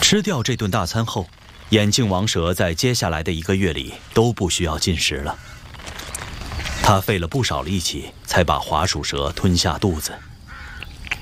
吃掉这顿大餐后，眼镜王蛇在接下来的1个月里都不需要进食了。他费了不少力气才把滑鼠蛇吞下肚子。